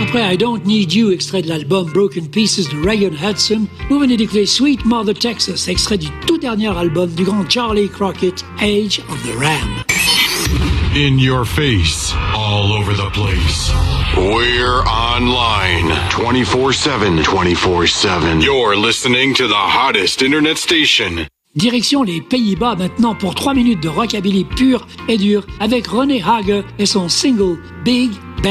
Après I Don't Need You, extrait de l'album Broken Pieces de Reagan Hudson, vous venez d'écouter Sweet Mother Texas, extrait du tout dernier album du grand Charlie Crockett, Age of the Ram. In your face, all over the place. We're online 24/7. 24/7. You're listening to the hottest internet station. Direction les Pays-Bas maintenant pour 3 minutes de rockabilly pur et dur avec René Hager et son single Big